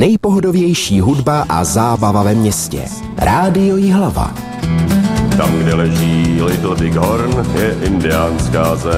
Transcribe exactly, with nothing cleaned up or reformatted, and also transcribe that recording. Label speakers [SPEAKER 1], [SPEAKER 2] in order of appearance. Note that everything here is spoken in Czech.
[SPEAKER 1] nejpohodovější hudba a zábava ve městě. Rádio Jihlava.
[SPEAKER 2] Tam, kde leží Little Big Horn, je indiánská zem.